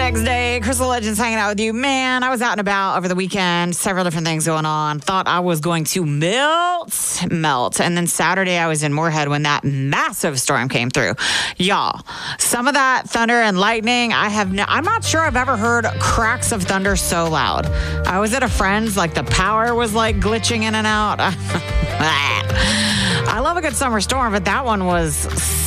next day. Crystal Legends hanging out with you. Man, I was out and about over the weekend. Several different things going on. Thought I was going to melt. And then Saturday, I was in Moorhead when that massive storm came through. Y'all, some of that thunder and lightning, I'm not sure I've ever heard cracks of thunder so loud. I was at a friend's, like the power was like glitching in and out. I love a good summer storm, but that one was